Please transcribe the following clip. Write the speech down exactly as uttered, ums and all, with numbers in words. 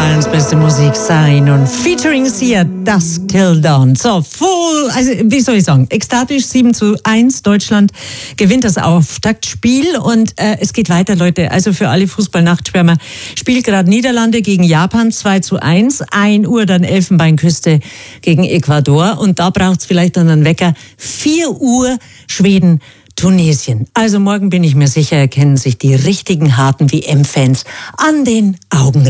Bayerns beste Musik sein und featuring Sia, Dusk Till Dawn. So, voll, also wie soll ich sagen, ekstatisch sieben zu eins, Deutschland gewinnt das Auftaktspiel und äh, es geht weiter, Leute. Also für alle Fußball-Nachtschwärmer spielt gerade Niederlande gegen Japan zwei zu eins, ein Uhr dann Elfenbeinküste gegen Ecuador und da braucht's vielleicht dann einen Wecker, vier Uhr Schweden Tunesien. Also morgen bin ich mir sicher, erkennen sich die richtigen harten W M-Fans an den Augenringen.